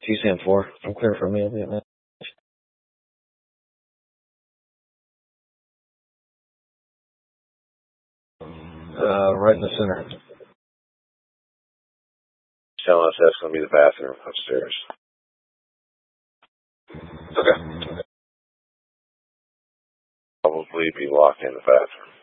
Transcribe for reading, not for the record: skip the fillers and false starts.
T-Sam 4. I'm clear for me. I'll be at that. Right in the center. Telling us that's going to be the bathroom upstairs. Okay. Probably be locked in the bathroom.